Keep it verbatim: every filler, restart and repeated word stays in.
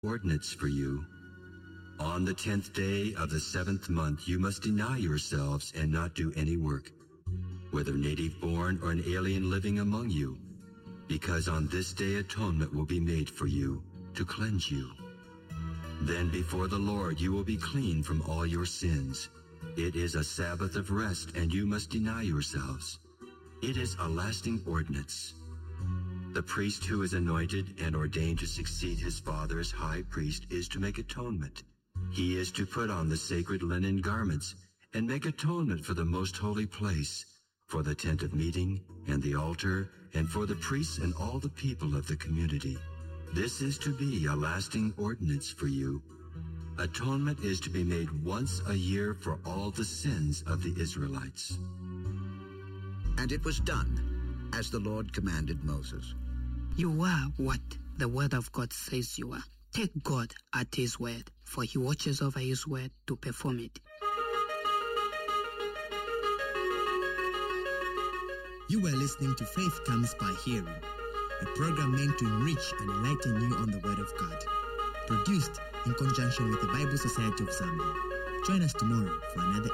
ordinance for you. On the tenth day of the seventh month you must deny yourselves and not do any work, whether native born or an alien living among you, because on this day atonement will be made for you, to cleanse you. Then before the Lord you will be clean from all your sins. It is a Sabbath of rest, and you must deny yourselves. It is a lasting ordinance. The priest who is anointed and ordained to succeed his father as high priest is to make atonement. He is to put on the sacred linen garments and make atonement for the most holy place, for the tent of meeting and the altar, and for the priests and all the people of the community. This is to be a lasting ordinance for you. Atonement is to be made once a year for all the sins of the Israelites. And it was done, as the Lord commanded Moses. You are what the word of God says you are. Take God at his word, for he watches over his word to perform it. You were listening to Faith Comes by Hearing, a program meant to enrich and enlighten you on the Word of God. Produced in conjunction with the Bible Society of Zambia. Join us tomorrow for another